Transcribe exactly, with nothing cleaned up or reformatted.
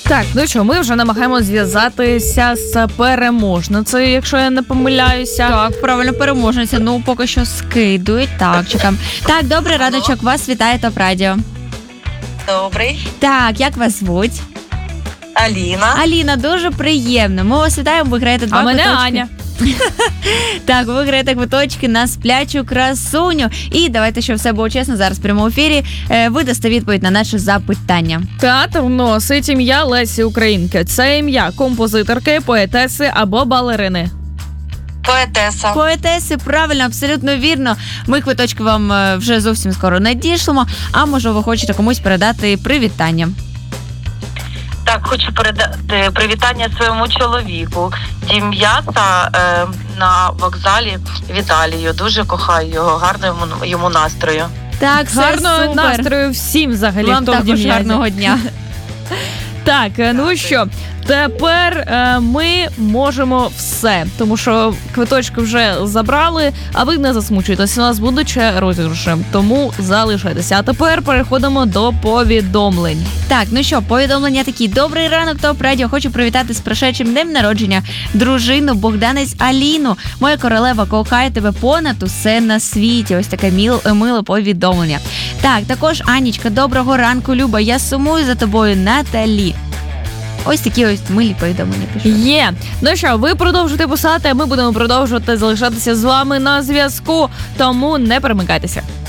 Так, ну що, ми вже намагаємося зв'язатися з переможницею, якщо я не помиляюся. Так, правильно, переможниця. Ну, поки що скидують. Так, чекаємо. Так, добрий раночок, вас вітає ТОП Радіо. Добрий. Так, як вас звуть? Аліна. Аліна, дуже приємно. Ми вас вітаємо, ви граєте два А мене квиточки. Аня. Так, ви граєте квиточки на сплячу красуню. І давайте, щоб все було чесно, зараз в прямому ефірі е, ви дасте відповідь на наше запитання. Театр носить ім'я Лесі Українки. Це ім'я композиторки, поетеси або балерини. Поетеса. Поетеси, правильно, абсолютно вірно. Ми квиточки вам е, вже зовсім скоро надішлемо, а може ви хочете комусь передати привітання. Так, хочу передати привітання своєму чоловіку. Дім'ята е, на вокзалі Віталію. Дуже кохаю його, гарного йому, йому настрою. Так, все Гарного супер. настрою всім взагалі, Вам хто в також Дім'язі. гарного дня. Так, е, ну що, тепер е, ми можемо все, тому що квиточки вже забрали, а ви не засмучуєтеся, у нас будуть ще розіграші, тому залишайтеся. А тепер переходимо до повідомлень. Так, ну що, повідомлення такі. Добрий ранок, ТОП Радіо. Хочу привітати з прошедшим днем народження дружину Богданець Аліну. Моя королева кохає тебе понад усе на світі. Ось таке мил, миле повідомлення. Так, також Анічка, доброго ранку, Люба. Я сумую за тобою, Наталі. Ось такі ось милі повідомлення пішли. Є. Ну що, ви продовжуєте писати, а ми будемо продовжувати залишатися з вами на зв'язку, тому не перемикайтеся.